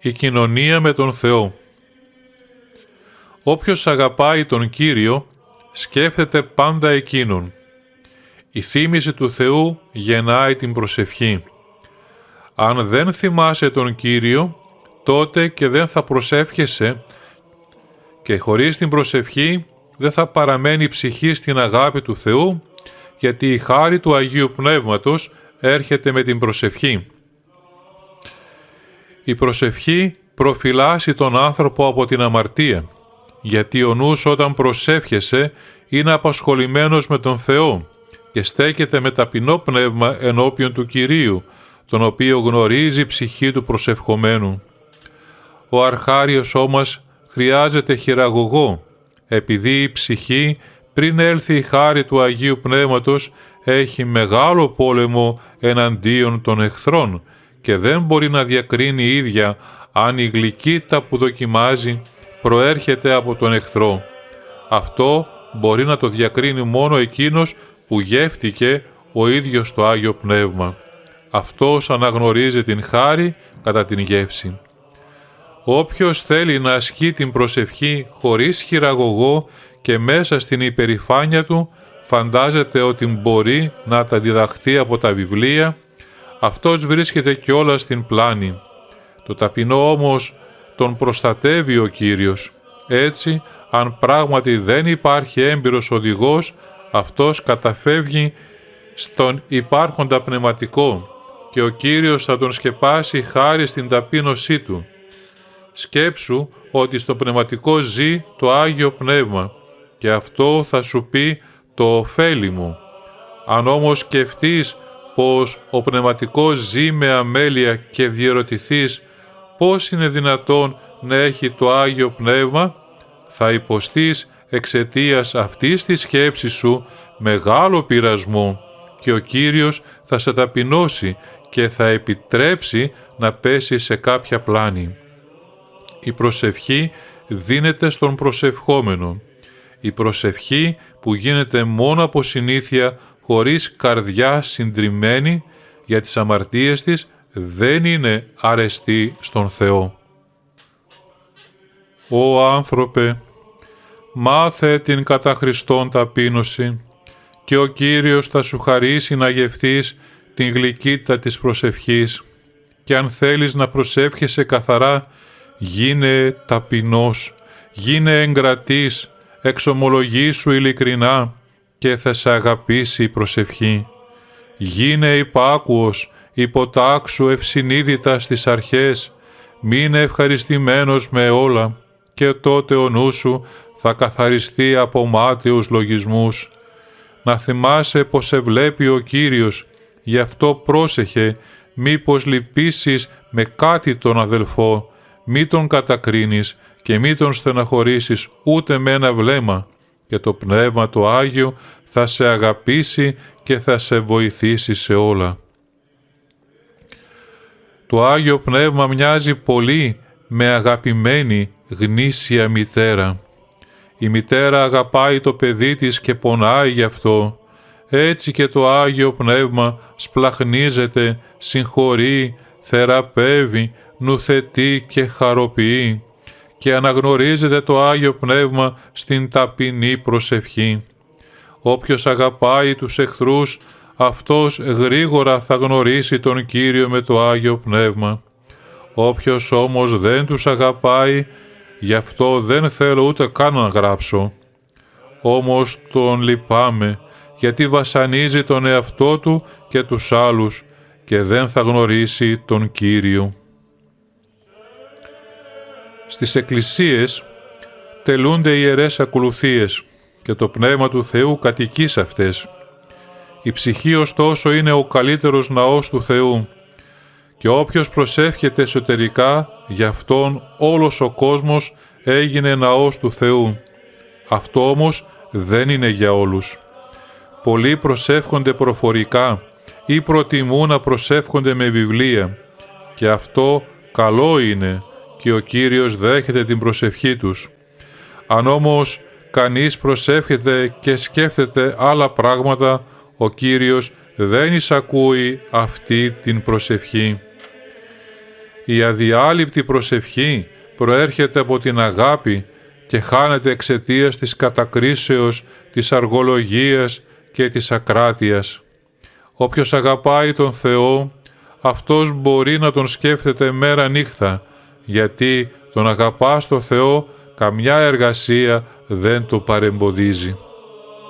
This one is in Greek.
Η κοινωνία με τον Θεό. Όποιος αγαπάει τον Κύριο, σκέφτεται πάντα Εκείνον. Η θύμηση του Θεού γεννάει την προσευχή. Αν δεν θυμάσαι τον Κύριο, τότε και δεν θα προσεύχεσαι και χωρίς την προσευχή δεν θα παραμένει η ψυχή στην αγάπη του Θεού, γιατί η χάρη του Αγίου Πνεύματος έρχεται με την προσευχή. Η προσευχή προφυλάσσει τον άνθρωπο από την αμαρτία, γιατί ο νους όταν προσεύχεσαι είναι απασχολημένος με τον Θεό και στέκεται με ταπεινό πνεύμα ενώπιον του Κυρίου, τον οποίο γνωρίζει η ψυχή του προσευχομένου. Ο αρχάριος όμως χρειάζεται χειραγωγό, επειδή η ψυχή πριν έλθει η χάρη του Αγίου Πνεύματος έχει μεγάλο πόλεμο εναντίον των εχθρών και δεν μπορεί να διακρίνει η ίδια αν η γλυκύτητα που δοκιμάζει προέρχεται από τον εχθρό. Αυτό μπορεί να το διακρίνει μόνο εκείνος που γεύτηκε ο ίδιος το Άγιο Πνεύμα. Αυτός αναγνωρίζει την χάρη κατά την γεύση. Όποιος θέλει να ασκεί την προσευχή χωρίς χειραγωγό και μέσα στην υπερηφάνεια του φαντάζεται ότι μπορεί να τα διδαχθεί από τα βιβλία, αυτός βρίσκεται κιόλας στην πλάνη. Το ταπεινό όμως τον προστατεύει ο Κύριος. Έτσι, αν πράγματι δεν υπάρχει έμπειρος οδηγός, αυτός καταφεύγει στον υπάρχοντα πνευματικό και ο Κύριος θα τον σκεπάσει χάρη στην ταπείνωσή του. Σκέψου ότι στο πνευματικό ζει το Άγιο Πνεύμα και αυτό θα σου πει το ωφέλη μου. Αν όμως σκεφτείς πως ο πνευματικός ζει με αμέλεια και διερωτηθείς πώς είναι δυνατόν να έχει το Άγιο Πνεύμα, θα υποστείς εξαιτίας αυτής της σκέψης σου μεγάλο πειρασμό και ο Κύριος θα σε ταπεινώσει και θα επιτρέψει να πέσει σε κάποια πλάνη. Η προσευχή δίνεται στον προσευχόμενο. Η προσευχή που γίνεται μόνο από συνήθεια, χωρίς καρδιά συντριμμένη για τις αμαρτίες της, δεν είναι αρεστή στον Θεό. Ω άνθρωπε, μάθε την κατά Χριστόν ταπείνωση και ο Κύριος θα σου χαρίσει να γευθείς την γλυκύτητα της προσευχής και αν θέλεις να προσεύχεσαι καθαρά, γίνε ταπεινός, γίνε εγκρατής, εξομολογήσου ειλικρινά και θα σε αγαπήσει η προσευχή. Γίνε υπάκουος, υποτάξου ευσυνείδητα στις αρχές, μείνε ευχαριστημένος με όλα και τότε ο νους σου θα καθαριστεί από μάταιους λογισμούς. Να θυμάσαι πως σε βλέπει ο Κύριος, γι' αυτό πρόσεχε μήπως λυπήσεις με κάτι τον αδελφό, μη τον κατακρίνεις και μη τον στεναχωρήσεις ούτε με ένα βλέμμα και το Πνεύμα το Άγιο θα σε αγαπήσει και θα σε βοηθήσει σε όλα. Το Άγιο Πνεύμα μοιάζει πολύ με αγαπημένη γνήσια μητέρα. Η μητέρα αγαπάει το παιδί της και πονάει γι' αυτό. Έτσι και το Άγιο Πνεύμα σπλαχνίζεται, συγχωρεί, θεραπεύει, νουθετεί και χαροποιεί και αναγνωρίζεται το Άγιο Πνεύμα στην ταπεινή προσευχή. Όποιος αγαπάει τους εχθρούς, αυτός γρήγορα θα γνωρίσει τον Κύριο με το Άγιο Πνεύμα. Όποιος όμως δεν τους αγαπάει, γι' αυτό δεν θέλω ούτε καν να γράψω. Όμως τον λυπάμαι, γιατί βασανίζει τον εαυτό του και τους άλλους και δεν θα γνωρίσει τον Κύριο. Στις εκκλησίες τελούνται ιερές ακολουθίες και το Πνεύμα του Θεού κατοικεί σε αυτές. Η ψυχή ωστόσο είναι ο καλύτερος ναός του Θεού και όποιος προσεύχεται εσωτερικά, γι' αυτόν όλος ο κόσμος έγινε ναός του Θεού. Αυτό όμως δεν είναι για όλους. Πολλοί προσεύχονται προφορικά ή προτιμούν να προσεύχονται με βιβλία και αυτό καλό είναι και ο Κύριος δέχεται την προσευχή τους. Αν όμως κανείς προσεύχεται και σκέφτεται άλλα πράγματα, ο Κύριος δεν εισακούει αυτή την προσευχή. Η αδιάλειπτη προσευχή προέρχεται από την αγάπη και χάνεται εξαιτίας της κατακρίσεως, της αργολογίας και της ακράτειας. Όποιος αγαπάει τον Θεό, αυτός μπορεί να τον σκέφτεται μέρα νύχτα, γιατί τον αγαπάς τον Θεό, καμιά εργασία δεν το παρεμποδίζει.